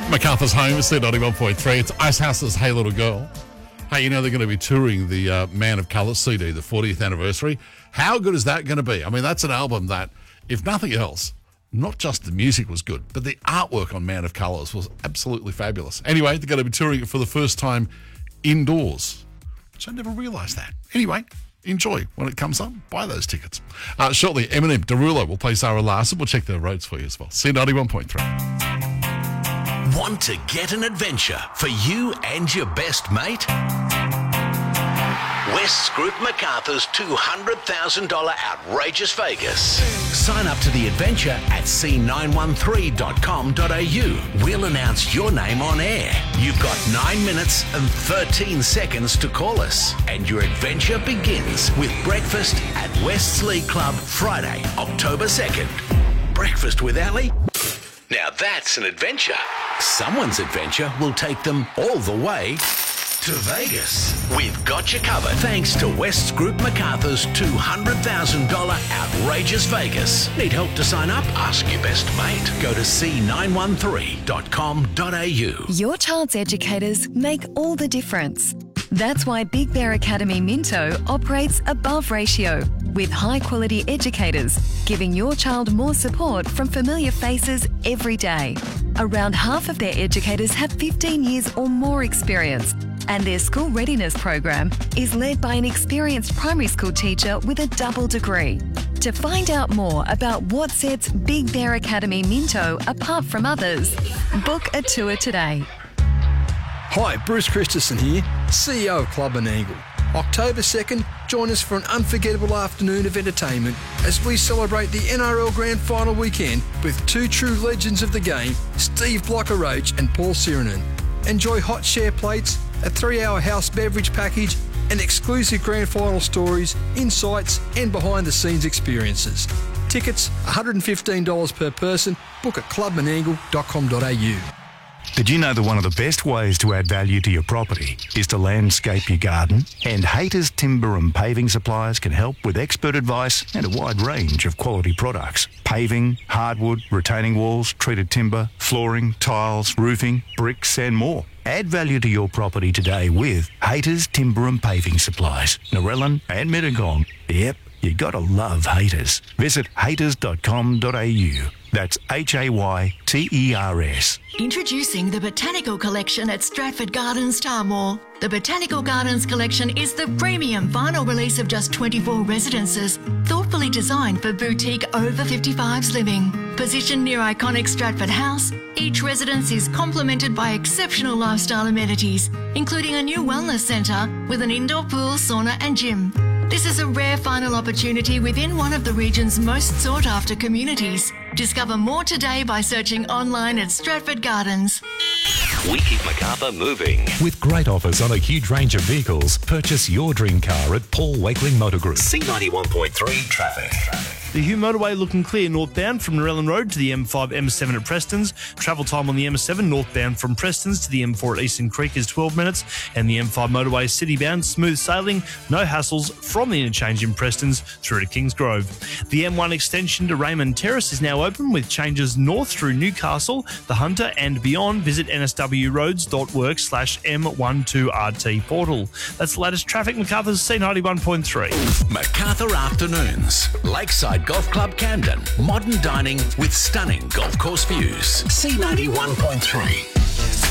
MacArthur's Home, it's 91.3. It's Icehouse's Hey Little Girl. Hey, you know they're going to be touring the Man of Colour CD, the 40th anniversary. How good is that going to be? I mean, that's an album that, if nothing else, not just the music was good, but the artwork on Man of Colours was absolutely fabulous. Anyway, they're going to be touring it for the first time indoors, which I never realised that. Anyway, enjoy when it comes up. Buy those tickets. Shortly, Eminem, Derulo will play Zara Larsson. We'll check the roads for you as well. C91.3. Want to get an adventure for you and your best mate? West's Group MacArthur's $200,000 Outrageous Vegas. Sign up to the adventure at c913.com.au. We'll announce your name on air. You've got 9 minutes and 13 seconds to call us. And your adventure begins with breakfast at West's League Club Friday, October 2nd. Breakfast with Ali? Now that's an adventure. Someone's adventure will take them all the way to Vegas. We've got you covered thanks to West's Group MacArthur's $200,000 Outrageous Vegas. Need help to sign up? Ask your best mate. Go to c913.com.au. Your child's educators make all the difference. That's why Big Bear Academy Minto operates above ratio with high-quality educators, giving your child more support from familiar faces every day. Around half of their educators have 15 years or more experience, and their school readiness program is led by an experienced primary school teacher with a double degree. To find out more about what sets Big Bear Academy Minto apart from others, book a tour today. Hi, Bruce Christensen here, CEO of Club and Angle. October 2nd, join us for an unforgettable afternoon of entertainment as we celebrate the NRL Grand Final weekend with two true legends of the game, Steve Blocker-Roach and Paul Sirenen. Enjoy hot share plates, a 3-hour house beverage package, and exclusive Grand Final stories, insights, and behind-the-scenes experiences. Tickets, $115 per person. Book at clubandangle.com.au. Did you know that one of the best ways to add value to your property is to landscape your garden? And Haters Timber and Paving Supplies can help with expert advice and a wide range of quality products. Paving, hardwood, retaining walls, treated timber, flooring, tiles, roofing, bricks and more. Add value to your property today with Haters Timber and Paving Supplies, Narellan and Mittagong. Yep, you gotta love Haters. Visit haters.com.au. That's HAYTERS. Introducing the Botanical Collection at Stratford Gardens, Tarmore. The Botanical Gardens Collection is the premium vinyl release of just 24 residences, thoughtfully designed for boutique over 55s living. Positioned near iconic Stratford House, each residence is complemented by exceptional lifestyle amenities, including a new wellness centre with an indoor pool, sauna and gym. This is a rare final opportunity within one of the region's most sought-after communities. Discover more today by searching online at Stratford Gardens. We keep MacArthur moving. With great offers on a huge range of vehicles, purchase your dream car at Paul Wakeling Motor Group. C91.3 traffic. The Hume motorway looking clear northbound from Narellan Road to the M5 M7 at Prestons. Travel time on the M7 northbound from Prestons to the M4 at Eastern Creek is 12 minutes. And the M5 motorway citybound, smooth sailing, no hassles from the interchange in Prestons through to Kings Grove. The M1 extension to Raymond Terrace is now open with changes north through Newcastle, the Hunter and beyond. Visit nswroads.work/M12RT portal. That's the latest traffic. MacArthur's C91.3. MacArthur Afternoons. Lakeside Golf Club Camden. Modern dining with stunning golf course views. C91.3.